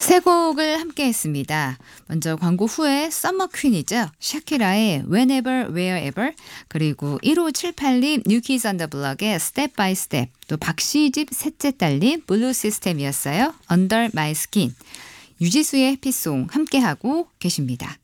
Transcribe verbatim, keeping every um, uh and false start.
세 곡을 함께 했습니다. 먼저 광고 후에 썸머 퀸이죠. 샤키라의 Whenever, Wherever, 그리고 일오칠팔님 New Kids on the Block의 Step by Step, 또 박시집 셋째 딸님 블루 시스템이었어요. Under My Skin. 유지수의 해피송 함께하고 계십니다.